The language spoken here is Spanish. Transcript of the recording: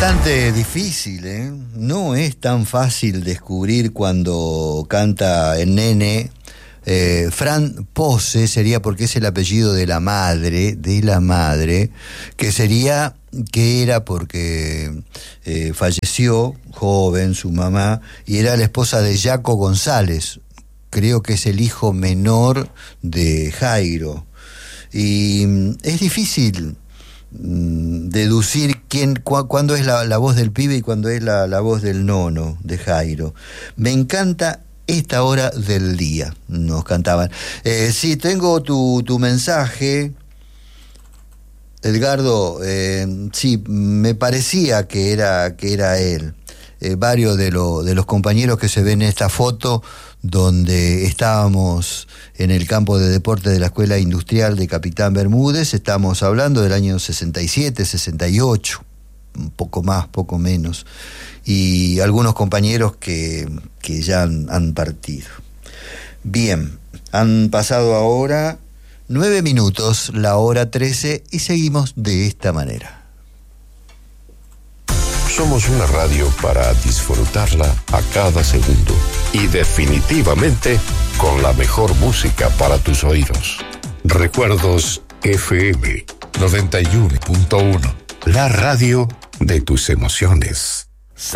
Bastante difícil, ¿eh? No es tan fácil descubrir cuando canta el nene. Fran Pose sería porque es el apellido de la madre, que era porque falleció joven su mamá y era la esposa de Jaco González, creo que es el hijo menor de Jairo. Y es difícil deducir cuándo es la voz del pibe y cuándo es la voz del nono de Jairo. Me encanta esta hora del día, nos cantaban. Sí, tengo tu mensaje, Edgardo. Sí, me parecía que era él. Varios de los compañeros que se ven en esta foto, donde estábamos en el campo de deporte de la Escuela Industrial de Capitán Bermúdez, estamos hablando del año 67, 68, un poco más, poco menos, y algunos compañeros que ya han partido. Bien, han pasado ahora 9 minutos, la hora 13, y seguimos de esta manera. Somos una radio para disfrutarla a cada segundo y definitivamente con la mejor música para tus oídos. Recuerdos FM 91.1, la radio de tus emociones.